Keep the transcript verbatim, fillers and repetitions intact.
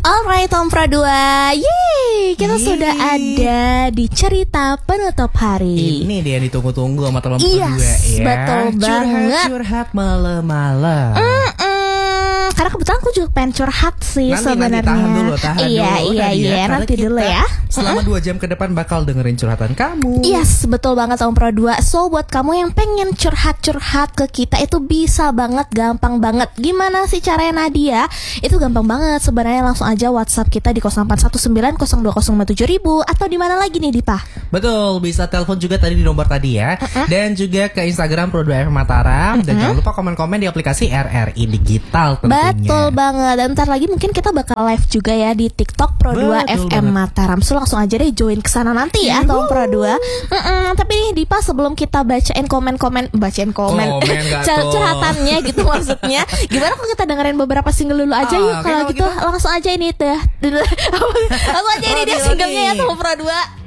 Alright, Om Pro dua. Yeay, kita Yeay. sudah ada di cerita penutup hari. Ini dia yang ditunggu-tunggu sama teman Pro Yes, dua ya. betul banget. Curhat-curhat malam-malam. Mm-mm. Karena kebetulan aku juga pengen curhat sih Nanti, sebenarnya. nanti tahan dulu, tahan iya, dulu. Iya, Nadia, iya, karena nanti kita dulu ya. Selama dua jam ke depan bakal dengerin curhatan kamu. Yes, betul banget Om Pro dua. So buat kamu yang pengen curhat-curhat ke kita itu bisa banget, gampang banget. Gimana sih caranya Nadia? Itu gampang banget sebenarnya, langsung aja WhatsApp kita di nol delapan satu sembilan nol dua nol lima tujuh ribu. Atau di mana lagi nih Dipa? Betul, bisa telepon juga tadi di nomor tadi ya. Uh-uh. Dan juga ke Instagram Pro dua F M Mataram. Uh-uh. Dan jangan lupa komen-komen di aplikasi R R I Digital tentunya. Betul banget. Dan ntar lagi mungkin kita bakal live juga ya di TikTok Pro dua F M Mataram. So langsung aja deh join ke sana nanti ya Tom Pro dua. Mm-mm, tapi nih Dipa, sebelum kita bacain komen-komen, bacain komen, Komen gak Cer- tuh? curhatannya gitu maksudnya. Gimana kalau kita dengerin beberapa single dulu aja Ah, yuk. oke, Kalau kalau gitu gitu. langsung aja ini teh. Langsung aja ini dia Oke, singlenya ya oke. Tom Pro dua.